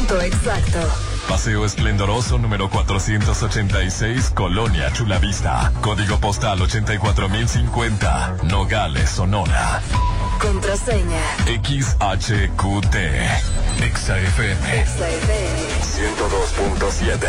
Punto exacto. Paseo Esplendoroso número 486, Colonia Chulavista. Código postal 84050, Nogales, Sonora. Contraseña XHQT. XFM. XFM 102.7.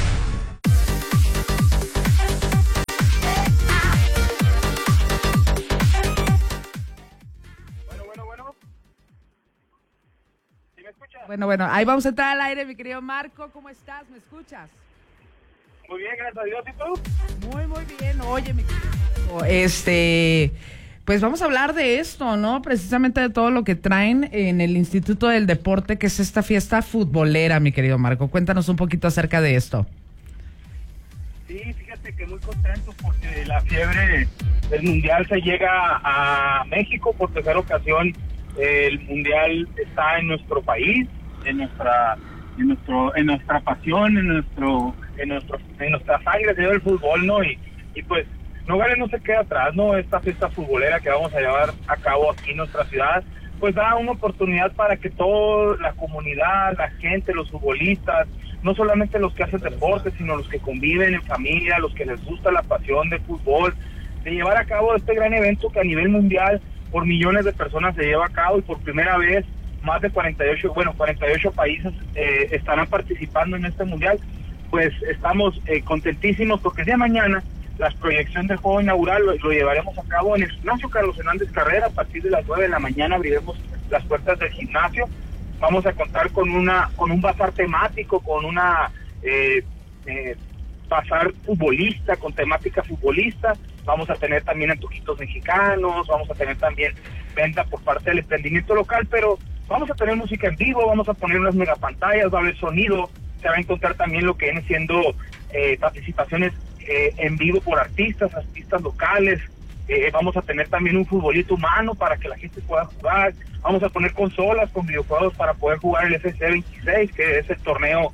Bueno, ahí vamos a entrar al aire, mi querido Marco. ¿Cómo estás? ¿Me escuchas? Muy bien, gracias a Dios. ¿Y tú? Muy bien. Oye, mi querido Marco, pues vamos a hablar de esto, ¿no? Precisamente de todo lo que traen en el Instituto del Deporte, que es esta fiesta futbolera, mi querido Marco. Cuéntanos un poquito acerca de esto. Sí, fíjate que muy contento porque la fiebre del Mundial se llega a México por tercera ocasión. El Mundial está en nuestro país, en nuestra pasión, en nuestra sangre se lleva el fútbol, ¿no? Y pues Nogales no se queda atrás, ¿no? Esta fiesta futbolera que vamos a llevar a cabo aquí en nuestra ciudad, pues da una oportunidad para que toda la comunidad, la gente, los futbolistas, no solamente los que hacen deporte, sino los que conviven en familia, los que les gusta la pasión del fútbol, de llevar a cabo este gran evento que a nivel mundial por millones de personas se lleva a cabo, y por primera vez más de 48 países estarán participando en este mundial. Pues estamos contentísimos porque el día de mañana la proyección del juego inaugural lo llevaremos a cabo en el gimnasio Carlos Hernández Carrera. A partir de las 9 de la mañana abriremos las puertas del gimnasio. Vamos a contar con un bazar temático, con una bazar futbolista, con temática futbolista. Vamos a tener también antojitos mexicanos, vamos a tener también venta por parte del emprendimiento local, pero vamos a tener música en vivo, vamos a poner unas megapantallas, va a haber sonido, se va a encontrar también lo que viene siendo participaciones en vivo por artistas locales. Vamos a tener también un futbolito humano para que la gente pueda jugar. Vamos a poner consolas con videojuegos para poder jugar el FC26, que es el torneo,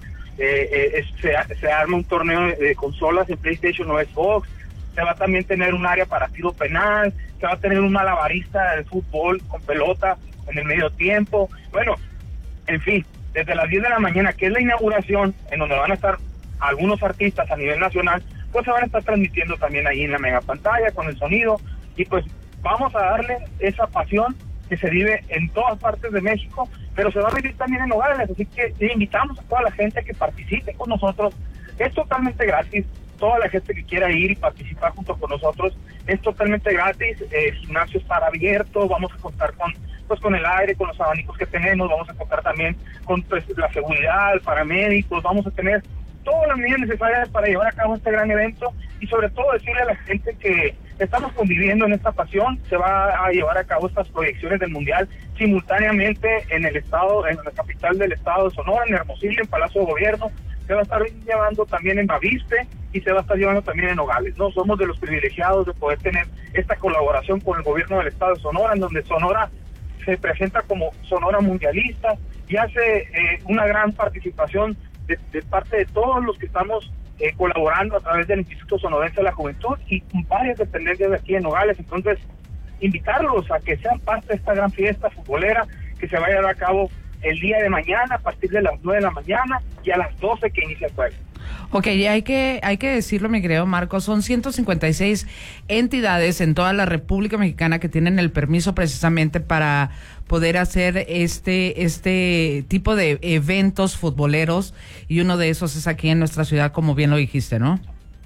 se arma un torneo de consolas en PlayStation o Xbox. Se va a también tener un área para tiro penal, se va a tener un malabarista de fútbol con pelota en el medio tiempo. Bueno, en fin, desde las 10 de la mañana, que es la inauguración, en donde van a estar algunos artistas a nivel nacional, pues se van a estar transmitiendo también ahí en la mega pantalla con el sonido, y pues vamos a darle esa pasión que se vive en todas partes de México, pero se va a vivir también en Nogales, así que invitamos a toda la gente a que participe con nosotros. Es totalmente gratis. Toda la gente que quiera ir y participar junto con nosotros es totalmente gratis. El gimnasio estará abierto, vamos a contar con el aire, con los abanicos que tenemos, vamos a contar también con la seguridad, paramédicos, vamos a tener todas las medidas necesarias para llevar a cabo este gran evento, y sobre todo decirle a la gente que estamos conviviendo en esta pasión. Se va a llevar a cabo estas proyecciones del Mundial simultáneamente en el estado, en la capital del estado de Sonora, en Hermosillo, en Palacio de Gobierno. Se va a estar llevando también en Bavispe y se va a estar llevando también en Nogales, ¿no? Somos de los privilegiados de poder tener esta colaboración con el gobierno del estado de Sonora, en donde Sonora se presenta como Sonora mundialista y hace una gran participación de parte de todos los que estamos colaborando a través del Instituto Sonorense de la Juventud y varias dependencias de aquí en Nogales. Entonces, invitarlos a que sean parte de esta gran fiesta futbolera que se va a llevar a cabo el día de mañana a partir de las 9 de la mañana y a las 12 que inicia el juego. Ok, y hay que decirlo, mi querido Marco, son 156 entidades en toda la República Mexicana que tienen el permiso precisamente para poder hacer este tipo de eventos futboleros, y uno de esos es aquí en nuestra ciudad, como bien lo dijiste, ¿no?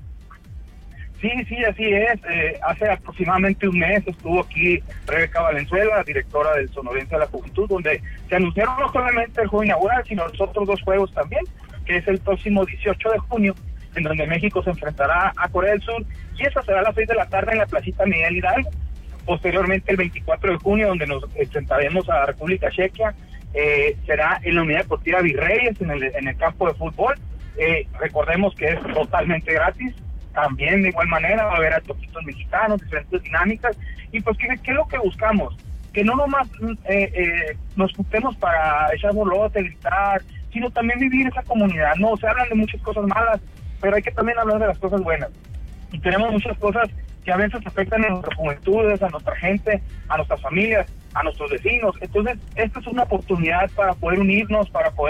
Sí, así es. Hace aproximadamente un mes estuvo aquí Rebeca Valenzuela, directora del Sonorense de la Juventud, donde se anunciaron no solamente el juego inaugural, sino los otros dos juegos también, que es el próximo 18 de junio, en donde México se enfrentará a Corea del Sur, y eso será a las 6 de la tarde en la placita Miguel Hidalgo. Posteriormente, el 24 de junio, donde nos enfrentaremos a República Checa, será en la Unidad Deportiva Virreyes, en el campo de fútbol. Recordemos que es totalmente gratis. También de igual manera va a haber antojitos mexicanos, diferentes dinámicas, y pues ¿qué es lo que buscamos? Que no nomás nos juntemos para echar bolote, gritar, sino también vivir esa comunidad. No, se hablan de muchas cosas malas, pero hay que también hablar de las cosas buenas. Y tenemos muchas cosas que a veces afectan a nuestras juventudes, a nuestra gente, a nuestras familias, a nuestros vecinos. Entonces, esta es una oportunidad para poder unirnos, para poder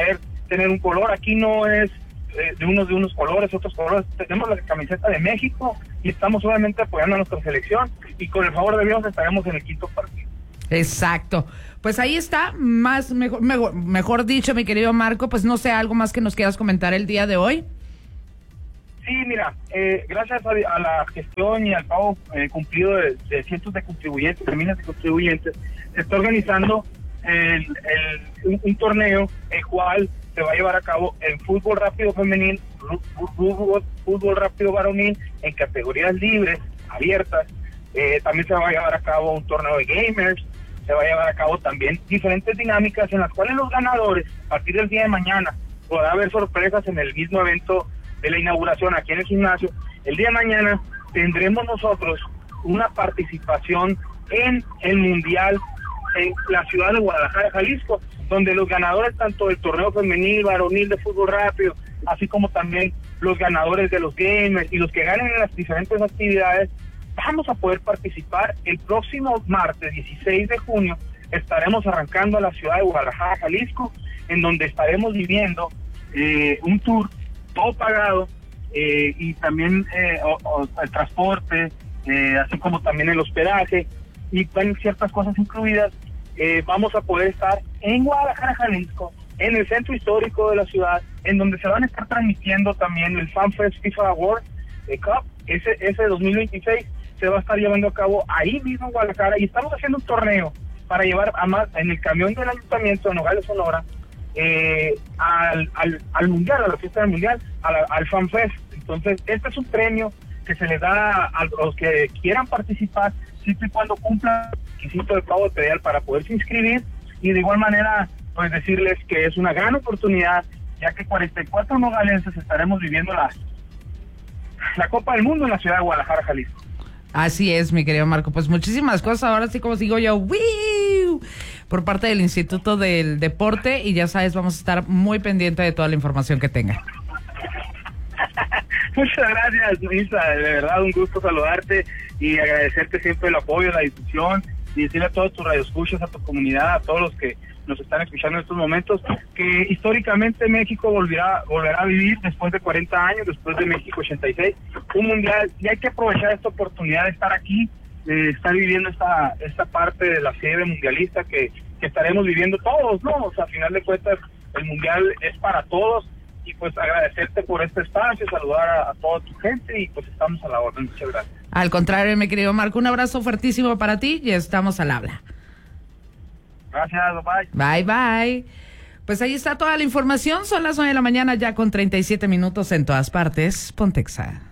tener un color. Aquí no es de unos colores, otros colores. Tenemos la camiseta de México y estamos obviamente apoyando a nuestra selección, y con el favor de Dios estaremos en el quinto partido. Exacto. Pues ahí está, mejor dicho, mi querido Marco, pues no sé, algo más que nos quieras comentar el día de hoy. Sí, mira, gracias a la gestión y al pago cumplido de cientos de contribuyentes, de miles de contribuyentes, se está organizando un torneo, el cual se va a llevar a cabo en fútbol rápido femenil, fútbol rápido varonil, en categorías libres, abiertas. También se va a llevar a cabo un torneo de gamers, se va a llevar a cabo también diferentes dinámicas en las cuales los ganadores, a partir del día de mañana, podrá haber sorpresas en el mismo evento de la inauguración aquí en el gimnasio. El día de mañana tendremos nosotros una participación en el Mundial en la ciudad de Guadalajara, Jalisco, donde los ganadores tanto del torneo femenil, varonil de fútbol rápido, así como también los ganadores de los gamers y los que ganen en las diferentes actividades, vamos a poder participar el próximo martes 16 de junio. Estaremos arrancando a la ciudad de Guadalajara, Jalisco, en donde estaremos viviendo un tour todo pagado, y también el transporte, así como también el hospedaje, y van ciertas cosas incluidas. Vamos a poder estar en Guadalajara, Jalisco, en el centro histórico de la ciudad, en donde se van a estar transmitiendo también el FanFest FIFA World Cup, ese 2026, se va a estar llevando a cabo ahí mismo en Guadalajara, y estamos haciendo un torneo para llevar en el camión del Ayuntamiento de Nogales, Sonora, al Mundial, a la fiesta del Mundial, al FanFest. Entonces, este es un premio que se les da a los que quieran participar, siempre y cuando cumplan el requisito de pago de predial para poderse inscribir, y de igual manera, pues decirles que es una gran oportunidad, ya que 44 nogalenses estaremos viviendo la Copa del Mundo en la ciudad de Guadalajara, Jalisco. Así es, mi querido Marco. Pues muchísimas cosas. Ahora sí, como digo yo, ¡wiu!, por parte del Instituto del Deporte. Y ya sabes, vamos a estar muy pendiente de toda la información que tenga. Muchas gracias, Luisa. De verdad, un gusto saludarte y agradecerte siempre el apoyo, la difusión, y decirle a todos tus radioescuchas, a tu comunidad, a todos los que nos están escuchando en estos momentos, que históricamente México volverá a vivir después de 40 años, después de México 86, un mundial, y hay que aprovechar esta oportunidad de estar aquí, de estar viviendo esta parte de la fiebre mundialista que estaremos viviendo todos, ¿no? O sea, a final de cuentas, el mundial es para todos, y pues agradecerte por este espacio, saludar a toda tu gente, y pues estamos a la orden. Muchas gracias. Al contrario, mi querido Marco, un abrazo fuertísimo para ti, y estamos al habla. Gracias, bye. Bye, bye. Pues ahí está toda la información. Son las 9 de la mañana ya con 37 minutos en todas partes. Pontexa.